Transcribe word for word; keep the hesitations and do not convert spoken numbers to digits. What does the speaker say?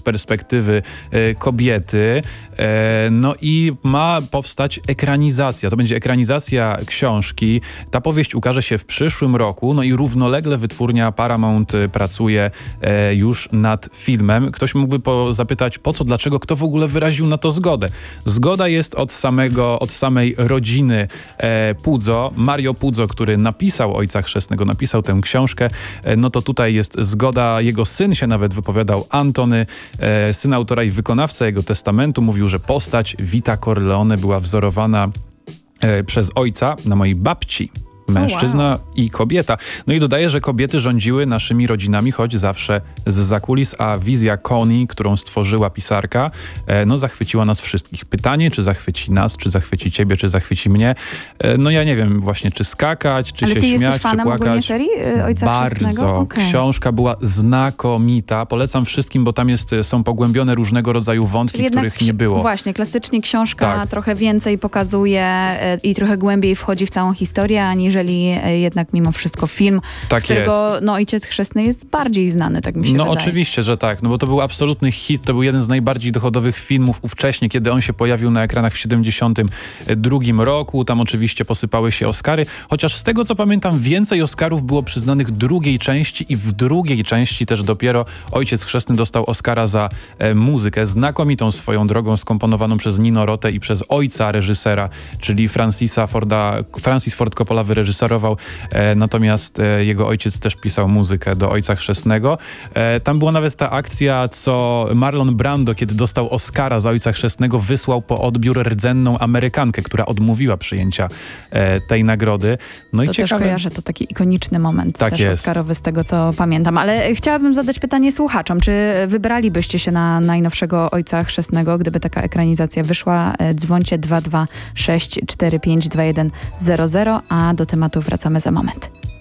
perspektywy e, kobiety. E, no i ma powstać ekranizacja. To będzie ekranizacja książki. Ta powieść ukaże się w przyszłym roku, no i równolegle wytwórnia Paramount pracuje e, już nad filmem. Ktoś mógłby po, zapytać, po co, dlaczego, kto w ogóle wyraził na to zgodę. Zgoda jest od samego, od samej rodziny e, Puzo. Mario Puzo, który napisał Ojca Chrzestnego, napisał tę książkę, e, no to tutaj jest zgoda. Jego syn się nawet wypowiadał, Antony, e, syn autora i wykonawca jego testamentu, mówił, że postać Vita Corleone była wzorowana e, przez ojca na mojej babci. Mężczyzna oh, wow. i kobieta. No i dodaje, że kobiety rządziły naszymi rodzinami, choć zawsze z zakulis, a wizja Connie, którą stworzyła pisarka, e, no zachwyciła nas wszystkich. Pytanie, czy zachwyci nas, czy zachwyci ciebie, czy zachwyci mnie. E, no ja nie wiem właśnie, czy skakać, czy Ale się ty śmiać, jesteś fanem czy płakać. ogólnie serii y, Ojca Bardzo. Chrzestnego? Okay. Książka była znakomita. Polecam wszystkim, bo tam jest, są pogłębione różnego rodzaju wątki, których nie było. Właśnie, klasycznie książka tak. trochę więcej pokazuje y, i trochę głębiej wchodzi w całą historię, aniżeli jednak mimo wszystko film, tak z którego jest. no, Ojciec Chrzestny jest bardziej znany, tak mi się no, wydaje. No oczywiście, że tak, no bo to był absolutny hit, to był jeden z najbardziej dochodowych filmów ówcześnie, kiedy on się pojawił na ekranach w siedemdziesiątym drugim roku. Tam oczywiście posypały się Oscary, chociaż z tego co pamiętam więcej Oscarów było przyznanych drugiej części i w drugiej części też dopiero Ojciec Chrzestny dostał Oscara za e, muzykę, znakomitą swoją drogą, skomponowaną przez Nino Rotę i przez ojca reżysera, czyli Francisa Forda, Francis Ford Coppola wyreżyserował reżyserował, e, natomiast e, jego ojciec też pisał muzykę do Ojca Chrzestnego. E, tam była nawet ta akcja, co Marlon Brando, kiedy dostał Oscara za Ojca Chrzestnego, wysłał po odbiór rdzenną Amerykankę, która odmówiła przyjęcia e, tej nagrody. No to i ciekawe... też kojarzę, to taki ikoniczny moment tak też jest. Oscarowy, z tego co pamiętam. Ale chciałabym zadać pytanie słuchaczom. Czy wybralibyście się na najnowszego Ojca Chrzestnego, gdyby taka ekranizacja wyszła? Dzwońcie dwa dwa sześć cztery pięć dwa jeden zero zero, a do tematu wracamy za moment.